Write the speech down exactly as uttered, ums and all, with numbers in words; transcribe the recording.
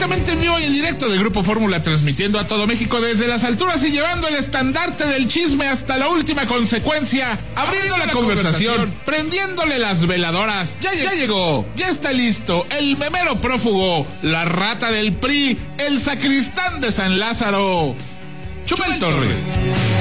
Completamente en vivo y en directo de Grupo Fórmula, transmitiendo a todo México desde las alturas y llevando el estandarte del chisme hasta la última consecuencia, abriendo la, la conversación, conversación, prendiéndole las veladoras. Ya, ya llegó, ya está listo el memero prófugo, la rata del P R I, el sacristán de San Lázaro, Chumel Torres.